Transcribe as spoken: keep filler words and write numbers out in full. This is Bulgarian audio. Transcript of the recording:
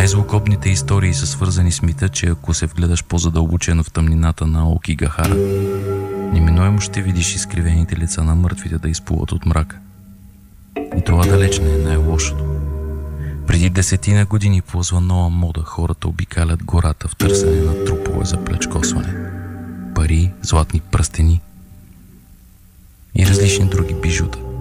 Най-злокобните истории са свързани с мита, че ако се вгледаш по-задълбочено в тъмнината на Аокигахара, неминуемо ще видиш изкривените лица на мъртвите да изплуват от мрака. И това далеч не е най-лошото. Преди десетина години ползва нова мода, хората обикалят гората в търсене на трупове за плячкосване, пари, златни пръстени и различни други бижута.